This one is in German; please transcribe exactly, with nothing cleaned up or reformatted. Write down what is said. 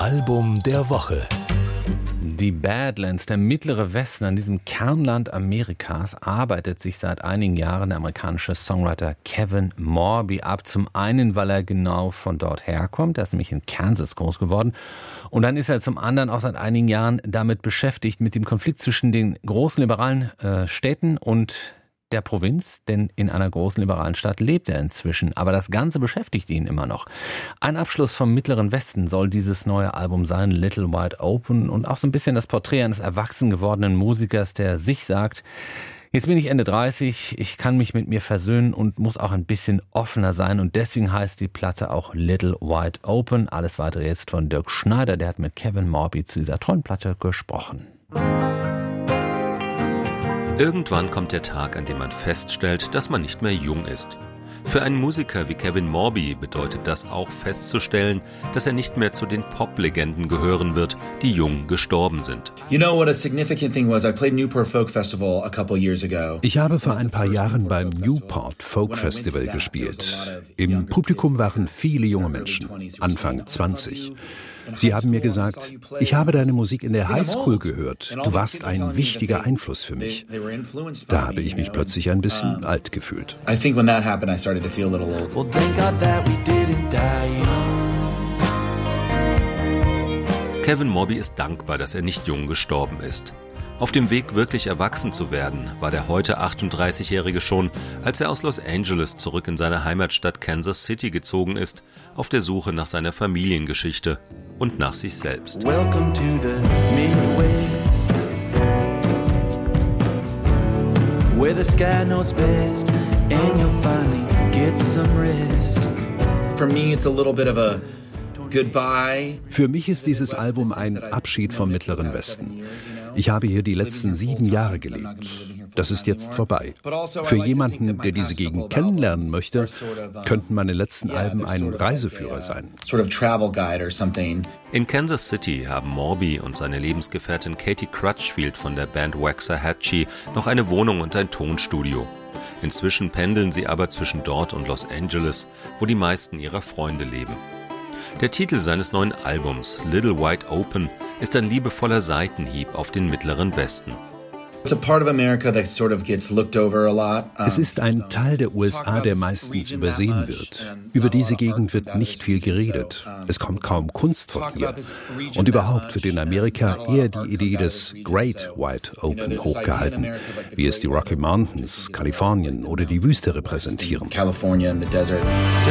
Album der Woche. Die Badlands, der mittlere Westen, an diesem Kernland Amerikas, arbeitet sich seit einigen Jahren der amerikanische Songwriter Kevin Morby ab. Zum einen, weil er genau von dort herkommt, er ist nämlich in Kansas groß geworden. Und dann ist er zum anderen auch seit einigen Jahren damit beschäftigt, mit dem Konflikt zwischen den großen liberalen äh, Städten und der Provinz, denn in einer großen liberalen Stadt lebt er inzwischen. Aber das Ganze beschäftigt ihn immer noch. Ein Abschluss vom Mittleren Westen soll dieses neue Album sein, Little Wide Open, und auch so ein bisschen das Porträt eines erwachsen gewordenen Musikers, der sich sagt: Jetzt bin ich Ende dreißig, ich kann mich mit mir versöhnen und muss auch ein bisschen offener sein. Und deswegen heißt die Platte auch Little Wide Open. Alles weitere jetzt von Dirk Schneider, der hat mit Kevin Morby zu dieser tollen Platte gesprochen. Irgendwann kommt der Tag, an dem man feststellt, dass man nicht mehr jung ist. Für einen Musiker wie Kevin Morby bedeutet das auch festzustellen, dass er nicht mehr zu den Pop-Legenden gehören wird, die jung gestorben sind. You know what a significant thing was? I played Newport Folk Festival a couple years ago. Ich habe vor ein paar Jahren beim Newport Folk Festival gespielt. Im Publikum waren viele junge Menschen, Anfang zwanzig. Sie haben mir gesagt: Ich habe deine Musik in der Highschool gehört. Du warst ein wichtiger Einfluss für mich. Da habe ich mich plötzlich ein bisschen alt gefühlt. I think when that happened, I started to feel a little old. Well, thank God that we didn't die young. Kevin Morby ist dankbar, dass er nicht jung gestorben ist. Auf dem Weg, wirklich erwachsen zu werden, war der heute achtunddreißigjährige schon, als er aus Los Angeles zurück in seine Heimatstadt Kansas City gezogen ist, auf der Suche nach seiner Familiengeschichte und nach sich selbst. Welcome to the Midwest, where the sky knows best and you'll finally get some rest. For me, it's a little bit of a goodbye. Für mich ist dieses Album ein Abschied vom Mittleren Westen. Ich habe hier die letzten sieben Jahre gelebt. Das ist jetzt vorbei. Für jemanden, der diese Gegend kennenlernen möchte, könnten meine letzten Alben ein Reiseführer sein. In Kansas City haben Morby und seine Lebensgefährtin Katie Crutchfield von der Band Waxahachie noch eine Wohnung und ein Tonstudio. Inzwischen pendeln sie aber zwischen dort und Los Angeles, wo die meisten ihrer Freunde leben. Der Titel seines neuen Albums, Little Wide Open, ist ein liebevoller Seitenhieb auf den Mittleren Westen. Es ist ein Teil der U S A, der meistens übersehen wird. Über diese Gegend wird nicht viel geredet. Es kommt kaum Kunst von hier. Und überhaupt wird in Amerika eher die Idee des Great Wide Open hochgehalten, wie es die Rocky Mountains, Kalifornien oder die Wüste repräsentieren. California and the desert.